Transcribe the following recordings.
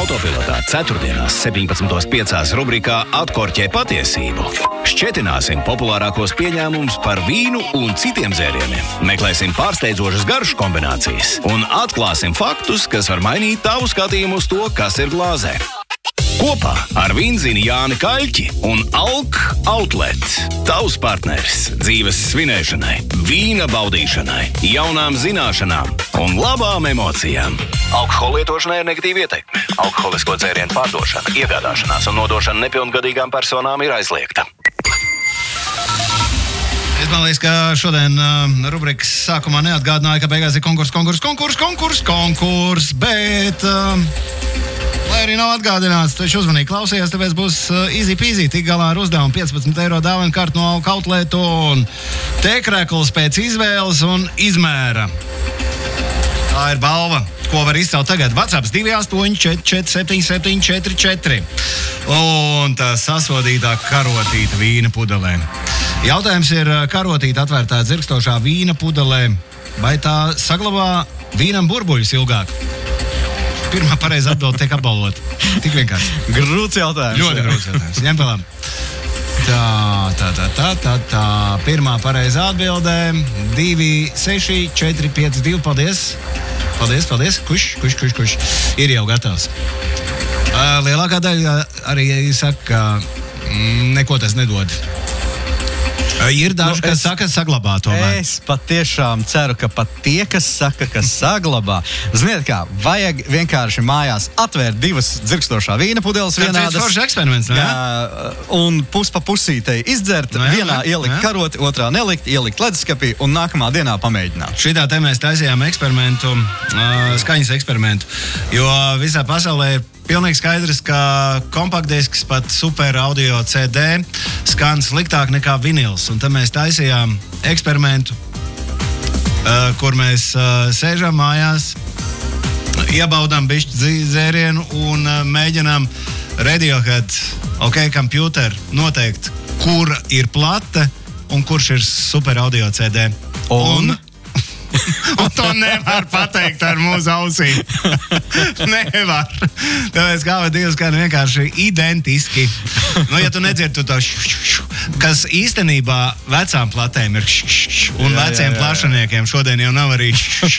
Autopilotā ceturtdienās 17.5 rubrikā Atkorķē patiesību. Šķetināsim populārākos pieņēmumus par vīnu un citiem dzērieniem. Meklēsim pārsteidzošas garšu kombinācijas un atklāsim faktus, kas var mainīt tavu skatījumu uz to, kas ir glāzē. Kopā ar Vīnzini Jāni Kaļķi un Alk Outlet. Tavs partneris dzīves svinēšanai, vīna baudīšanai, jaunām zināšanām un labām emocijām. Alkohola lietošanai ir negatīva ietekme. Alkoholisko dzērienu pārdošana, iegādāšanās un nodošana nepilngadīgām personām ir aizliegta. Es man liekas, ka šodien rubrikas sākumā neatgādināja, ka beigās ir konkurs, bet... Lai arī nav atgādināts, taču uzmanīgi klausījās, tāpēc būs easy peasy tik galā ar uzdevumu 15 eiro dāvana kartu no Alk Outlet un tēkrekls pēc izvēles un izmēra. Tā ir balva, ko var izcelt tagad. WhatsApps 284477744. Un tā sasodītā karotīta vīna pudelē. Jautājums ir, karotīta atvērtā dzirkstošā vīna pudelē, vai tā saglabā vīnam burbuļus ilgāk? Pirmā pareiza atbilde tiek apbalvota. Tik vienkārši. Grūts jautājums. Ļoti grūts jautājums. Ņem pelām. Tā. Pirmā pareiza atbilde. 26452. Paldies. Kuš. Ir jau gatavs. Lielākā daļa arī saka, ka neko tas nedod. Ir daži, kas saka, saglabā tomēr. Es patiešām ceru, ka pat tie, kas saka, ka saglabā. Ziniet kā, vajag vienkārši mājās atvērt divas dzirkstošā vīna pudeles vienādas. Tas ir foršs eksperiments, ne? Un pus pa pusītei izdzert, vienā ielikt karoti, otrā nelikt, ielikt ledskapī un nākamā dienā pamēģināt. Šitā te mēs taisījām eksperimentu, skaņas eksperimentu, jo visā pasaulē ir pilnīgi skaidrs, ka kompaktdisks, pat super audio CD skan sliktāk nekā vinils. Un tad mēs taisījām eksperimentu, kur mēs sēžam mājās, iebaudām bišķi dzērienu un mēģinām Radiohead, computer, noteikt, kur ir plate un kurš ir super audio CD. Un to nevar pateikt ar mūsu ausīm. Nevar. Tāpēc kā divi skan vienkārši identiski. Ja tu nedzirdi to kas īstenībā vecām platēm ir un veciem plašaniekiem šodien jau nav arī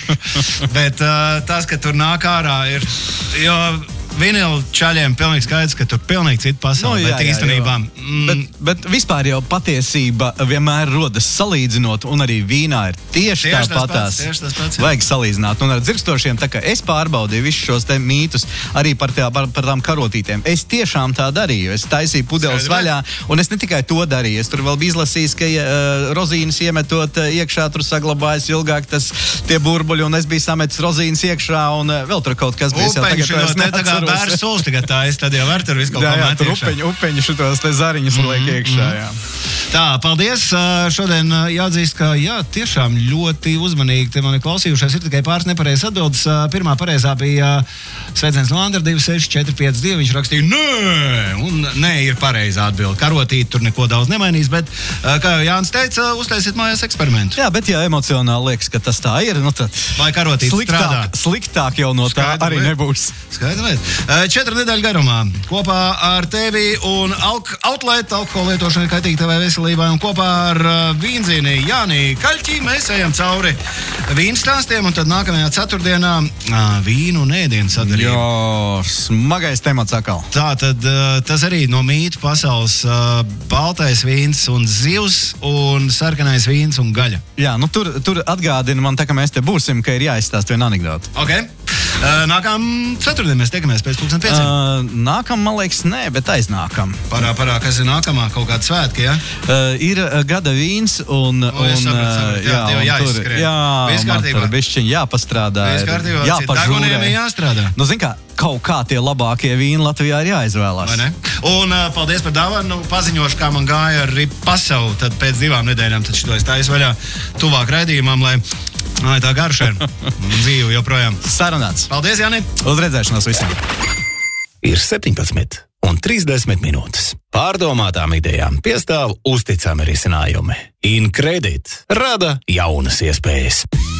bet tas, ka tur nāk ārā ir, jo vinilu čaļiem pilnīgi skaidrs, ka tur pilnīgi cita pasaule, bet īstenībā... Bet vispār jau patiesība vienmēr rodas salīdzinot, un arī vīnā ir tieši tāpatās. Vajag salīdzināt. Un ar dzirkstošiem, tā kā es pārbaudīju visus šos te mītus, arī par tām karotītēm. Es tiešām tā darīju. Es taisīju pudeles vaļā, un es ne tikai to darīju. Es tur vēl biju izlasījis, ka rozīnes iemetot iekšā, tur saglabājas ilgāk tie burbuļi, un es biju sametis rozīnes iekšā, un vēl tur kaut kas bija. Bērns sols tagad tājas, tad jau var tur visu kaut kā mēt iekšā. Upeņu šitos te zariņus liek iekšā, jā. Tā, paldies. Šodien jāatzīst, ka tiešām ļoti uzmanīgi te mani klausījušies. Ir tikai pāris nepareizas atbildes. Pirmā pareizā bija Sveiciens Landra 26452. Viņš rakstīja nē, un nē ir pareizā atbilde. Karotīt tur neko daudz nemainīs, bet, kā jau Jānis teica, uztaisiet mājās eksperimentu. Jā, bet ja emocionāli liekas, ka tas tā ir, nu tad vai karotīt strādā. Sliktāk jau no tā arī nebūs. Skaidri. 4 nedēļu garumā kopā ar tevi un Alk Outlet, alkohola lietošana kaitīga tavai veselībai, un kopā ar Vīnzini Jāni Kaļķi mēs ejam cauri vīnu stāstiem, un tad nākamajā ceturtdienā vīnu un ēdienu sadarību. Jā, smagais temats atkal. Tā tad tas arī no mītu pasaules baltais vīns un zivs un sarkanais vīns un gaļa. Jā, nu tur atgādina man, tā kā mēs te būsim, ka ir jāizstāst viena anekdota. Ok. Nākam ceturtdien mēs tiekamies pēc 5:00. Nākam, man liekas, nē, bet aiznākam. Parā, kas ir nākamā? Kaut kāda svētki, ja? Ir gada vīns un... jāizskrien. Jā, man tur bišķiņ jāpastrādā. Daguniem ir jāstrādā. Nu, zin kā, kaut kā tie labākie vīni Latvijā ir jāizvēlās. Vai ne? Un paldies par dāvanu. Paziņošu, kā man gāja ar Ripasavu. Tad pēc 2 nedēļām tad šito es taisu vaļā tuvāk raidījumam, lai tā garšē dzīvu joprojām. Sarunāts. Paldies, Jāni. Uz redzēšanos visiem. Ir 17:30 minūtes. Pārdomātām idejām piestāv uzticami risinājumi. InCredit rada jaunas iespējas.